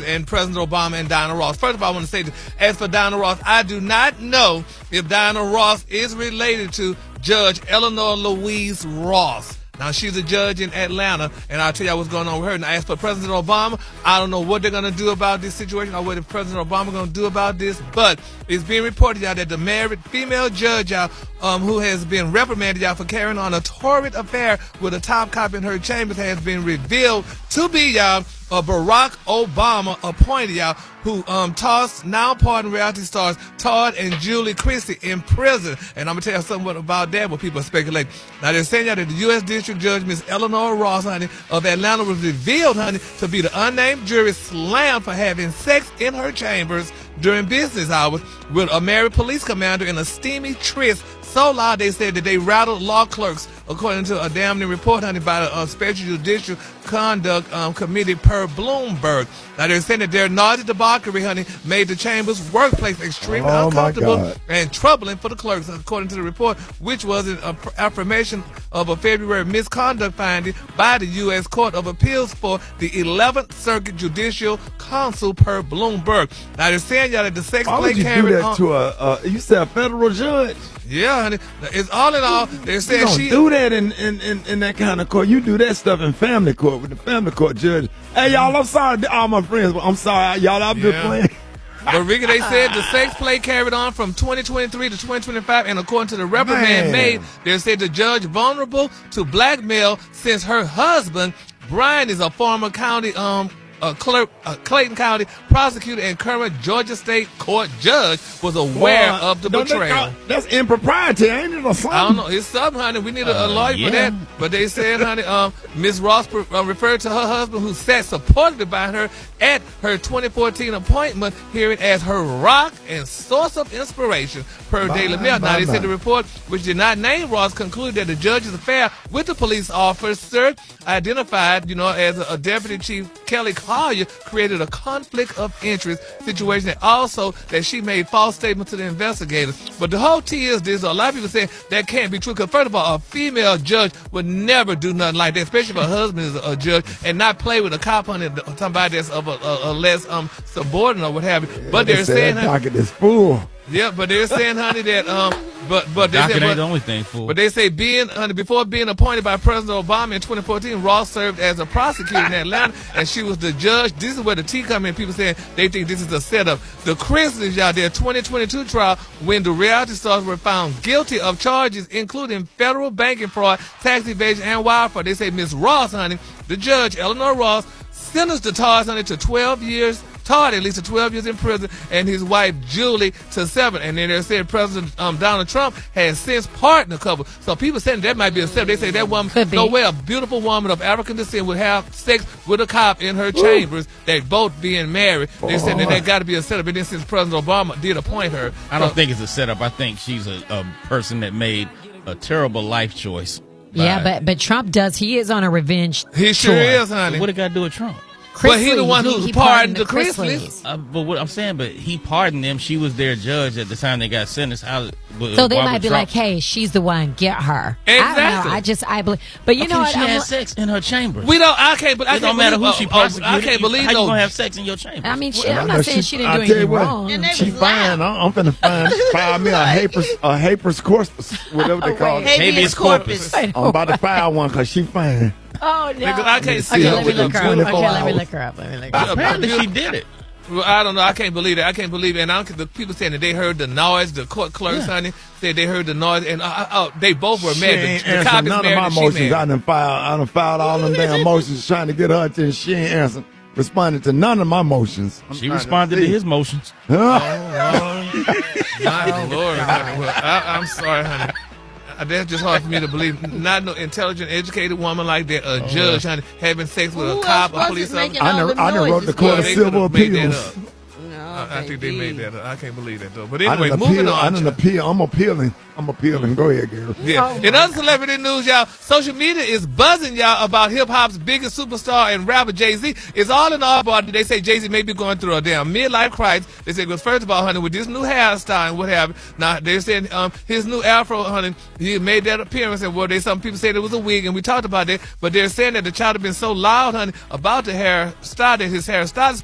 and President Obama and Diana Ross. First of all, I want to say that as for Diana Ross, I do not know if Diana Ross is related to Judge Eleanor Louise Ross. Now, she's a judge in Atlanta, and I'll tell you what's going on with her. Now, as for President Obama, I don't know what they're going to do about this situation or what President Obama going to do about this, but it's being reported, y'all, that the married female judge, y'all, who has been reprimanded, y'all, for carrying on a torrid affair with a top cop in her chambers has been revealed to be, y'all, a Barack Obama appointee, y'all, who tossed now pardoned reality stars Todd and Julie Christie in prison. And I'm going to tell you something about that, what people are speculating. Now, they're saying that the U.S. District Judge, Miss Eleanor Ross, honey, of Atlanta was revealed, honey, to be the unnamed jury slammed for having sex in her chambers during business hours with a married police commander in a steamy tryst so loud they said that they rattled law clerks, according to a damning report, honey, by the Special Judicial Conduct Committee per Bloomberg. Now, they're saying that their naughty debauchery, honey, made the chamber's workplace extremely uncomfortable and troubling for the clerks, according to the report, which was an affirmation of a February misconduct finding by the U.S. Court of Appeals for the 11th Circuit Judicial Council per Bloomberg. Now, they're saying, y'all, that the sex play carried on. To you said a federal judge? Yeah, honey. It's all in all. They're saying she do that in that kind of court. You do that stuff in family court with the family court judge. Hey, y'all, I'm sorry to all my friends, but I'm sorry, y'all. I've been playing. But Ricky, they said the sex play carried on from 2023 to 2025, and according to the reprimand made, they said the judge vulnerable to blackmail since her husband Brian is a former county clerk, Clayton County prosecutor and current Georgia State Court judge was aware of the betrayal. That's impropriety, ain't it? Or something? I don't know. It's something, honey. We need a lawyer for that. But they said, honey, Ms. Ross referred to her husband, who sat supported by her at her 2014 appointment hearing, as her rock and source of inspiration, per Daily Mail. Now, they said the report, which did not name Ross, concluded that the judge's affair with the police officer identified, as a Deputy Chief Kelly Collier, created a conflict of interest situation, and also that she made false statements to the investigators. But the whole tea is this: a lot of people say that can't be true, because first of all, a female judge would never do nothing like that, especially if her husband is a judge, and not play with a cop on it, somebody that's of a less subordinate or what have you. But they're saying, docket is full. Yeah, but they're saying, honey, that but they docket ain't the only thing full. But they say before being appointed by President Obama in 2014, Ross served as a prosecutor in Atlanta, and she was the judge. This is where the tea come in. People saying they think this is a setup. The Chrisleys, y'all, their 2022 trial, when the reality stars were found guilty of charges including federal banking fraud, tax evasion, and wire fraud. They say Miss Ross, honey, the judge, Eleanor Ross, sentenced the Todd, honey, to 12 years. Todd at least to 12 years in prison, and his wife Julie to 7. And then they said President Donald Trump has since pardoned the couple. So people saying that might be a setup. They say that woman, no way a beautiful woman of African descent would have sex with a cop in her chambers. They both being married. They said that got to be a setup. And then since President Obama did appoint her, I don't think it's a setup. I think she's a person that made a terrible life choice. Yeah, but Trump does. He is on a revenge. He sure is, honey. What it got to do with Trump? But he the one who pardoned the Chrisleys. But what I'm saying, but he pardoned them. She was their judge at the time they got sentenced. So they might be like, "Hey, she's the one. Get her." Exactly. I don't know. I believe. But you know what? She had sex in her chamber. We don't. I can't. But it don't matter who she prosecuted. I can't believe how you gonna have sex in your chamber. I mean, I'm not saying she didn't do anything wrong. She fine. I'm finna file me a habeas corpus, whatever they call it. Habeas corpus. I'm about to file one because she fine. Oh no! I can't see her. Let me look her up. Apparently she did it. Well, I don't know. I can't believe it. And the people saying that they heard the noise. The court clerks, honey, said they heard the noise, and they both were mad. The cop is none of my motions. I done filed all them damn motions trying to get her attention. She ain't answering, responding to none of my motions. She responded to his motions. My Lord, honey. Well, I'm sorry, honey. That's just hard for me to believe. Not no intelligent, educated woman like that, a judge, honey, having sex with a cop, a police officer. I never wrote the Court of Civil Appeals. I think they made that up. I can't believe that, though. But anyway, moving on. I'm appealing. Go ahead, girl. Yeah. In other celebrity news, y'all, social media is buzzing, y'all, about hip-hop's biggest superstar and rapper, Jay-Z. It's all in all, but they say Jay-Z may be going through a damn midlife crisis. They say, because first of all, honey, with this new hairstyle and what have you, now, they're saying his new afro, honey, he made that appearance, and some people said it was a wig, and we talked about that, but they're saying that the child had been so loud, honey, about the hairstyle that his hairstylist